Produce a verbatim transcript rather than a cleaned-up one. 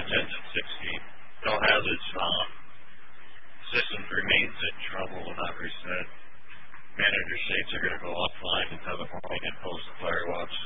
tens at sixty. No hazards found. Systems remains in trouble will not reset. Manager states are going to go offline until the morning and post the fire watch